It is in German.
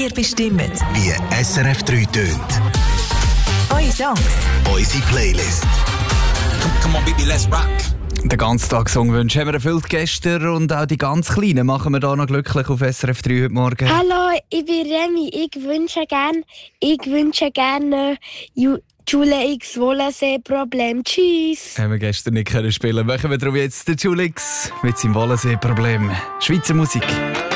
Ihr bestimmt, wie SRF 3 tönt. eure Songs. Unsere Playlist. Come on, baby, let's rock. Den ganzen Tag Songwunsch haben wir erfüllt gestern und auch die ganz Kleinen machen wir da noch glücklich auf SRF 3 heute Morgen. Hallo, ich bin Remy. Ich wünsche gerne Schule X Wollensee-Problem. Tschüss. Haben wir gestern nicht können spielen. Machen wir darum jetzt den Julix mit seinem Wollensee-Problem. Schweizer Musik.